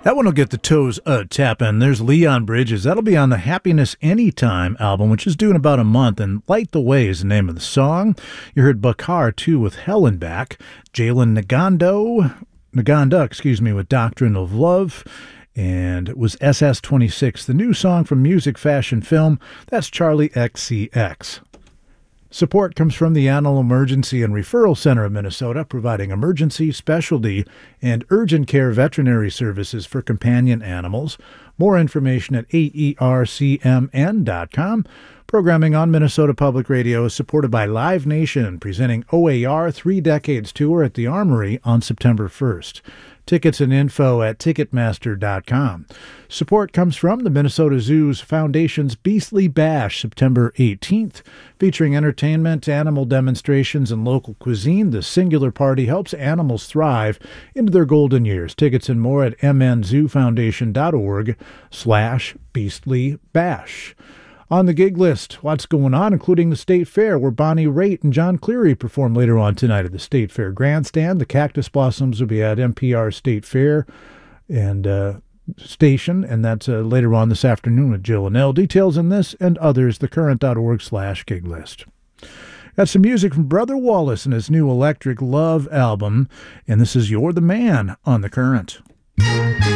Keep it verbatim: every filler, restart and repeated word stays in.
That one will get the toes uh, tapping. There's Leon Bridges. That'll be on the Happiness Anytime album, which is due in about a month. And Light the Way is the name of the song. You heard Bakar, too, with Helen back. Jalen Nagando, Naganda, excuse me, with Doctrine of Love. And it was S S twenty-six, the new song from Music Fashion Film. That's Charlie X C X. Support comes from the Animal Emergency and Referral Center of Minnesota, providing emergency, specialty, and urgent care veterinary services for companion animals. More information at A E R C M N dot com. Programming on Minnesota Public Radio is supported by Live Nation, presenting O A R Three Decades Tour at the Armory on September first. Tickets and info at Ticketmaster dot com. Support comes from the Minnesota Zoo's Foundation's Beastly Bash, September eighteenth. Featuring entertainment, animal demonstrations, and local cuisine, the Singular Party helps animals thrive into their golden years. Tickets and more at m n zoo foundation dot org slash beastly bash. On the gig list, what's going on, including the State Fair, where Bonnie Raitt and John Cleary perform later on tonight at the State Fair Grandstand. The Cactus Blossoms will be at N P R State Fair and uh, Station, and that's uh, later on this afternoon with Jill and Elle. Details on this and others, thecurrent dot org slash gig list. Got some music from Brother Wallace and his new Electric Love album, and this is You're the Man on The Current.